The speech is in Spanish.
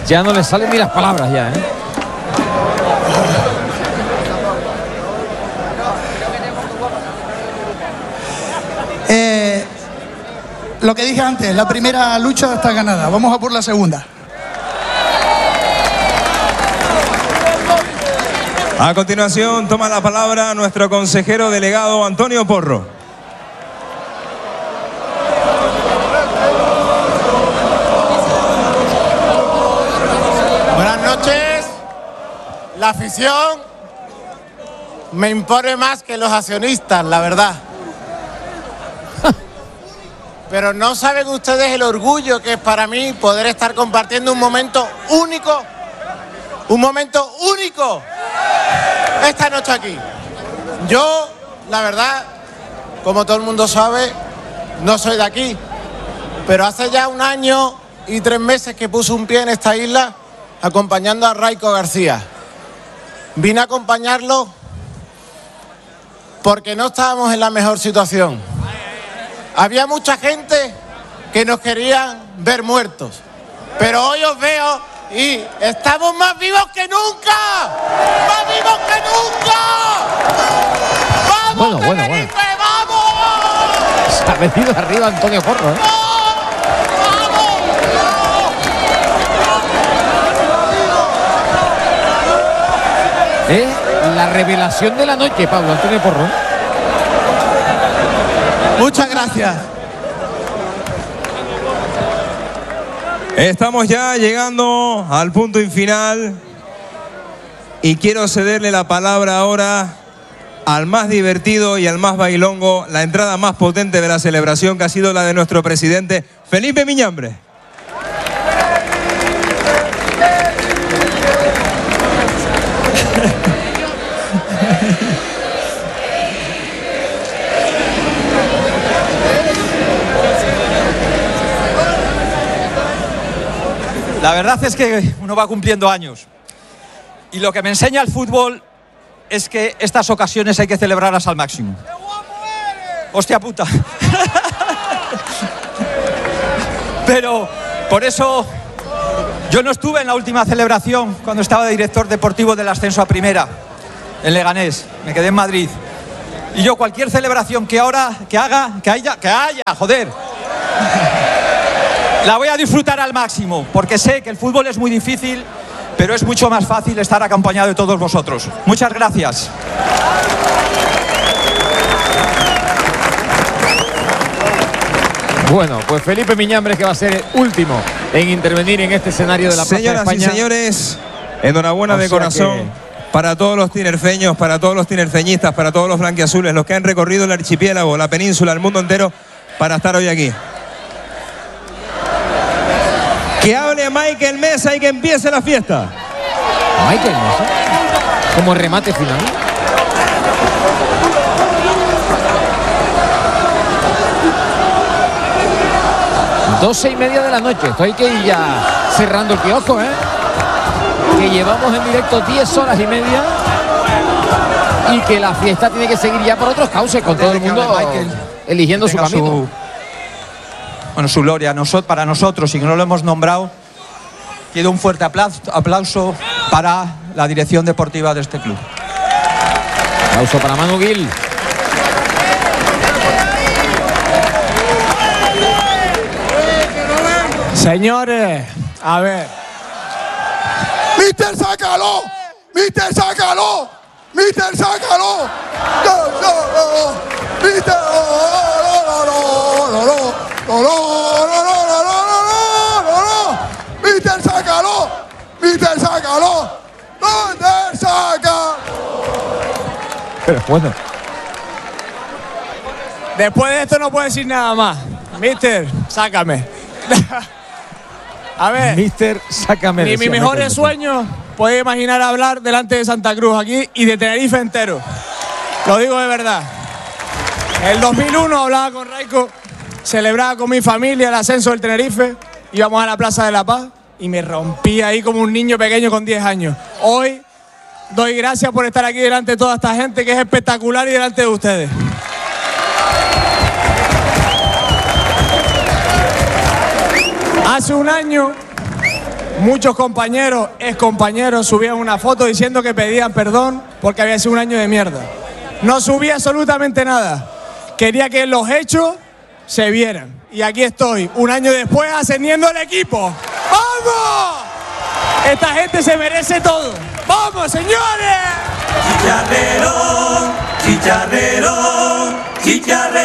Ya no le salen ni las palabras ya, ¿eh? Lo que dije antes, la primera lucha está ganada. Vamos a por la segunda. A continuación toma la palabra nuestro consejero delegado Antonio Porro. Buenas noches. La afición me impone más que los accionistas, la verdad. Pero no saben ustedes el orgullo que es para mí poder estar compartiendo un momento único esta noche aquí. Yo, la verdad, como todo el mundo sabe, no soy de aquí, pero hace ya 1 año y 3 meses que puse un pie en esta isla acompañando a Raico García. Vine a acompañarlo porque no estábamos en la mejor situación. Había mucha gente que nos quería ver muertos, pero hoy os veo y estamos más vivos que nunca. ¡Más vivos que nunca! ¡Vamos, Tenerife, vamos! Se ha metido arriba Antonio Porro, ¿eh? La revelación de la noche, Pablo, Antonio Porro. Muchas gracias. Estamos ya llegando al punto final y quiero cederle la palabra ahora al más divertido y al más bailongo, la entrada más potente de la celebración, que ha sido la de nuestro presidente Felipe Miñambre. La verdad es que uno va cumpliendo años y lo que me enseña el fútbol es que estas ocasiones hay que celebrarlas al máximo. ¡Hostia puta! Pero por eso yo no estuve en la última celebración cuando estaba de director deportivo del ascenso a primera en Leganés, me quedé en Madrid. Y yo cualquier celebración que haya, joder. La voy a disfrutar al máximo, porque sé que el fútbol es muy difícil, pero es mucho más fácil estar acompañado de todos vosotros. Muchas gracias. Bueno, pues Felipe Miñambres, que va a ser el último en intervenir en este escenario de la Plaza de España. Señoras y señores, enhorabuena de corazón para todos los tinerfeños, para todos los tinerfeñistas, para todos los blanquiazules, los que han recorrido el archipiélago, la península, el mundo entero, para estar hoy aquí. Que hable Michael Mesa y que empiece la fiesta. Michael Mesa, como remate final. Doce y media de la noche. Esto hay que ir ya cerrando el kiosco, ¿eh? Que llevamos en directo 10 horas y media y que la fiesta tiene que seguir ya por otros cauces, con todo el mundo eligiendo su camino. Bueno, su gloria para nosotros, y que no lo hemos nombrado, quiero un fuerte aplauso para la dirección deportiva de este club. Aplauso para Manu Gil. Señores, a ver. ¡Mister, sácalo! ¡Mister, sácalo! ¡Mister, sácalo! ¡Mister! ¡Mister, sácalo! ¡Mister, sácalo! ¿Dónde saca? Pero bueno. Después de esto no puedo decir nada más. Mister, sácame. A ver. Mister, sácame. Ni mis mejores sueños puede imaginar hablar delante de Santa Cruz aquí y de Tenerife entero. Lo digo de verdad. En el 2001 hablaba con Raico, celebraba con mi familia el ascenso del Tenerife, íbamos a la Plaza de la Paz y me rompí ahí como un niño pequeño con 10 años. Hoy doy gracias por estar aquí delante de toda esta gente que es espectacular y delante de ustedes. Hace un año Muchos compañeros, excompañeros, subían una foto diciendo que pedían perdón porque había sido un año de mierda. No subí absolutamente nada. Quería que los hechos se vieran. Y aquí estoy, un año después, ascendiendo el equipo. ¡Vamos! Esta gente se merece todo. ¡Vamos, señores! Chicharrero, chicharrero, chicharrero.